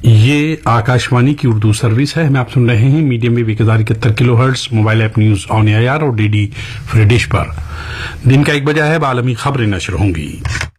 یہ آکاشوانی کی اردو سروس ہے. ہمیں آپ سن رہے ہیں medium view 1071 kilo hertz mobile app news on year اور ڈی ڈی فری ڈش پر. دن کا 1 بجے ہے. عالمی خبریں نشر ہوں گی.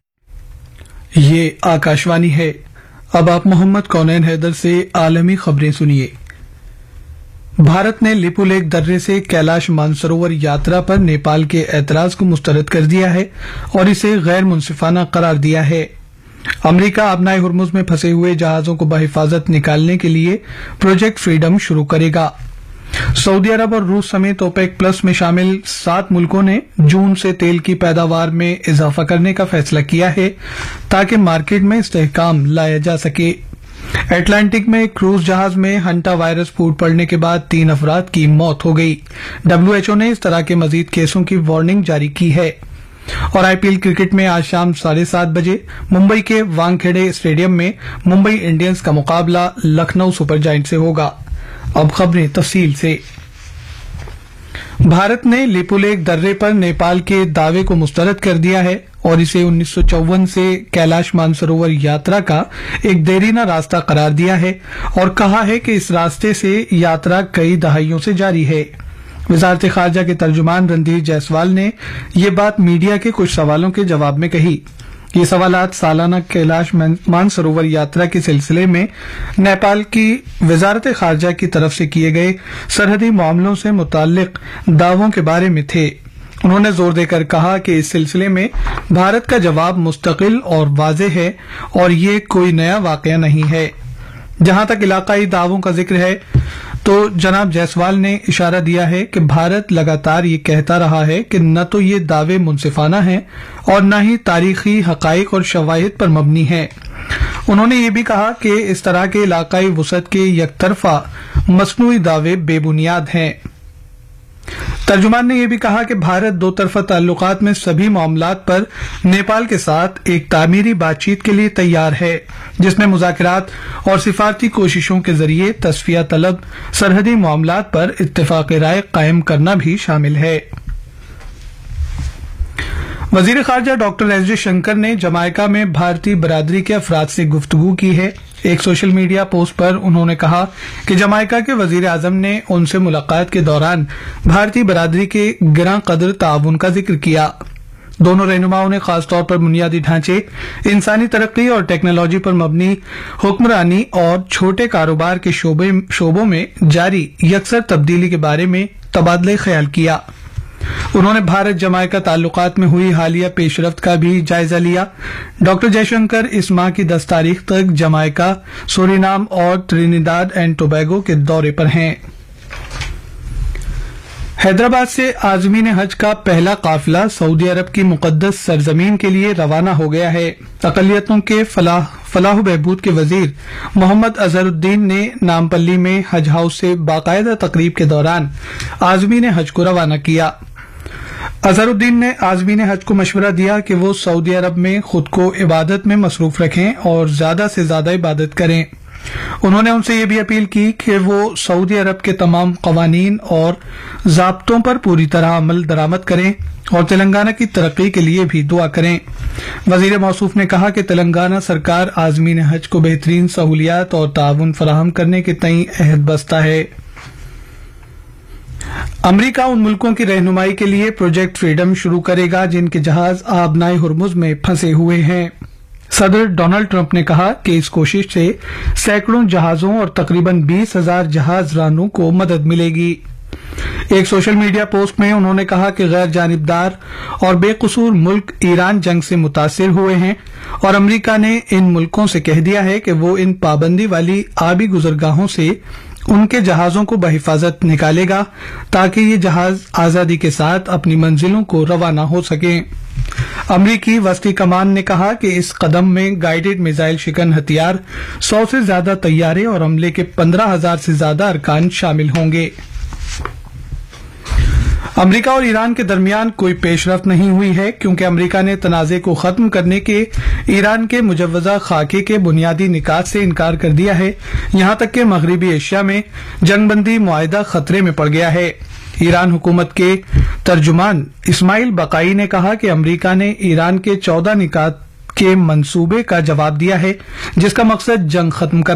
یہ آکاشوانی ہے. اب آپ محمد کونین حیدر سے عالمی خبریں سنیے. بھارت نے لیپو لیک درے سے کیلاش مانسروور یاترا پر نیپال کے اعتراض کو مسترد کر دیا ہے اور اسے غیر منصفانہ قرار دیا ہے. امریکہ آبنائے ہرمز میں پھنسے ہوئے جہازوں کو بحفاظت نکالنے کے لیے پروجیکٹ فریڈم شروع کرے گا. سعودی عرب اور روس سمیت اوپیک پلس میں شامل 7 ملکوں نے جون سے تیل کی پیداوار میں اضافہ کرنے کا فیصلہ کیا ہے تاکہ مارکیٹ میں استحکام لایا جا سکے. اٹلانٹک میں ایک کروز جہاز میں ہنٹا وائرس پھوٹ پڑنے کے بعد 3 افراد کی موت ہو گئی. WHO نے اس طرح کے مزید کیسوں کی وارننگ جاری کی ہے. اور IPL کرکٹ میں آج شام 7:30 بجے ممبئی کے وانکھیڑے اسٹیڈیم میں ممبئی انڈینز کا مقابلہ لکھنؤ سپر جائنٹ سے ہوگا. اب خبریں تفصیل سے. بھارت نے لیپو لیک درے پر نیپال کے دعوے کو مسترد کر دیا ہے اور اسے 1954 سے کیلاش مانسروور یاترا کا ایک دیرینہ راستہ قرار دیا ہے اور کہا ہے کہ اس راستے سے یاترا کئی دہائیوں سے جاری ہے. وزارت خارجہ کے ترجمان رندھیر جیسوال نے یہ بات میڈیا کے کچھ سوالوں کے جواب میں کہی. یہ سوالات سالانہ کیلاش مانسروور یاترا کے سلسلے میں نیپال کی وزارت خارجہ کی طرف سے کیے گئے سرحدی معاملوں سے متعلق دعووں کے بارے میں تھے. انہوں نے زور دے کر کہا کہ اس سلسلے میں بھارت کا جواب مستقل اور واضح ہے اور یہ کوئی نیا واقعہ نہیں ہے. جہاں تک علاقائی دعووں کا ذکر ہے تو جناب جیسوال نے اشارہ دیا ہے کہ بھارت لگاتار یہ کہتا رہا ہے کہ نہ تو یہ دعوے منصفانہ ہیں اور نہ ہی تاریخی حقائق اور شواہد پر مبنی ہیں. انہوں نے یہ بھی کہا کہ اس طرح کے علاقائی وسعت کے یک طرفہ مصنوعی دعوے بے بنیاد ہیں. ترجمان نے یہ بھی کہا کہ بھارت دو طرفہ تعلقات میں سبھی معاملات پر نیپال کے ساتھ ایک تعمیری بات چیت کے لیے تیار ہے جس میں مذاکرات اور سفارتی کوششوں کے ذریعے تصفیہ طلب سرحدی معاملات پر اتفاق رائے قائم کرنا بھی شامل ہے. وزیر خارجہ ڈاکٹر ایس جے شنکر نے جمائکا میں بھارتی برادری کے افراد سے گفتگو کی ہے. ایک سوشل میڈیا پوسٹ پر انہوں نے کہا کہ جمائکا کے وزیر اعظم نے ان سے ملاقات کے دوران بھارتی برادری کے گراں قدر تعاون کا ذکر کیا. دونوں رہنماؤں نے خاص طور پر بنیادی ڈھانچے، انسانی ترقی اور ٹیکنالوجی پر مبنی حکمرانی اور چھوٹے کاروبار کے شعبوں میں جاری یکسر تبدیلی کے بارے میں تبادلہ خیال کیا. انہوں نے بھارت جمائکا تعلقات میں ہوئی حالیہ پیش رفت کا بھی جائزہ لیا. ڈاکٹر جے شنکر اس ماہ کی 10 تاریخ تک جمائکا، سورینام اور ٹرینیڈاڈ اینڈ ٹوبیگو کے دورے پر ہیں. حیدرآباد سے عازمین حج کا پہلا قافلہ سعودی عرب کی مقدس سرزمین کے لیے روانہ ہو گیا ہے. اقلیتوں کے فلاح و بہبود کے وزیر محمد اظہر الدین نے نامپلی میں حج ہاؤس سے باقاعدہ تقریب کے دوران عازمین حج کو روانہ کیا. اظہر الدین نے عازمین حج کو مشورہ دیا کہ وہ سعودی عرب میں خود کو عبادت میں مصروف رکھیں اور زیادہ سے زیادہ عبادت کریں. انہوں نے ان سے یہ بھی اپیل کی کہ وہ سعودی عرب کے تمام قوانین اور ضابطوں پر پوری طرح عمل درآمد کریں اور تلنگانہ کی ترقی کے لیے بھی دعا کریں. وزیر موصوف نے کہا کہ تلنگانہ سرکار عازمین حج کو بہترین سہولیات اور تعاون فراہم کرنے کے تئیں عہد بستہ ہے. امریکہ ان ملکوں کی رہنمائی کے لیے پروجیکٹ فریڈم شروع کرے گا جن کے جہاز آبنائے ہرمز میں پھنسے ہوئے ہیں. صدر ڈونلڈ ٹرمپ نے کہا کہ اس کوشش سے سینکڑوں جہازوں اور تقریباً 20,000 جہاز رانوں کو مدد ملے گی. ایک سوشل میڈیا پوسٹ میں انہوں نے کہا کہ غیر جانبدار اور بے قصور ملک ایران جنگ سے متاثر ہوئے ہیں اور امریکہ نے ان ملکوں سے کہہ دیا ہے کہ وہ ان پابندی والی آبی گزرگاہوں سے ان کے جہازوں کو بحفاظت نکالے گا تاکہ یہ جہاز آزادی کے ساتھ اپنی منزلوں کو روانہ ہو سکیں. امریکی وسطی کمان نے کہا کہ اس قدم میں گائیڈڈ میزائل شکن ہتھیار، 100 سے زیادہ طیارے اور عملے کے 15,000 سے زیادہ ارکان شامل ہوں گے. امریکہ اور ایران کے درمیان کوئی پیش رفت نہیں ہوئی ہے کیونکہ امریکہ نے تنازع کو ختم کرنے کے ایران کے مجوزہ خاکے کے بنیادی نکات سے انکار کر دیا ہے. یہاں تک کہ مغربی ایشیا میں جنگ بندی معاہدہ خطرے میں پڑ گیا ہے. ایران حکومت کے ترجمان اسماعیل بقائی نے کہا کہ امریکہ نے ایران کے 14 نکات کے منصوبے کا جواب دیا ہے جس کا مقصد جنگ ختم کرنا